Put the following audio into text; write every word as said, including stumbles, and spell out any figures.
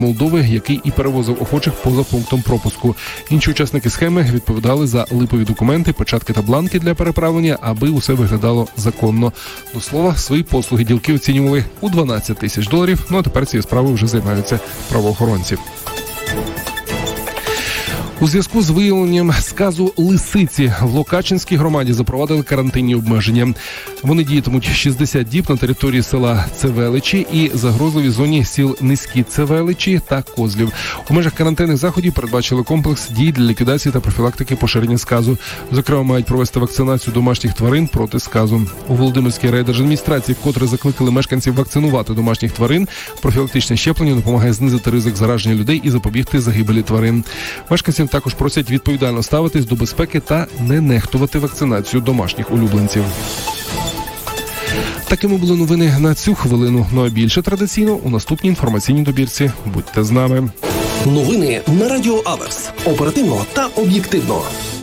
Молдови, який і перевозив охочих поза пунктом пропуску. Інші учасники схеми відповідали за липові документи, печатки та бланки для переправлення, аби усе виглядало законно. До слова, свої послуги ділки оцінювали у дванадцять тисяч доларів, ну а тепер цією справою вже займаються правоохоронці. У зв'язку з виявленням сказу лисиці в Локачинській громаді запровадили карантинні обмеження. Вони діятимуть шістдесят діб на території села Цевеличі і загрозливій зоні сіл Низькі Цевеличі та Козлів. У межах карантинних заходів передбачили комплекс дій для ліквідації та профілактики поширення сказу. Зокрема, мають провести вакцинацію домашніх тварин проти сказу. У Володимирській райдержадміністрації вкотре закликали мешканців вакцинувати домашніх тварин. Профілактичне щеплення допомагає знизити ризик зараження людей і запобігти загибелі тварин. Мешканців також просять відповідально ставитись до безпеки та не нехтувати вакцинацію домашніх улюбленців. Такими були новини на цю хвилину. Ну а більше традиційно у наступній інформаційній добірці. Будьте з нами. Новини на Радіо Аверс. Оперативно та об'єктивно.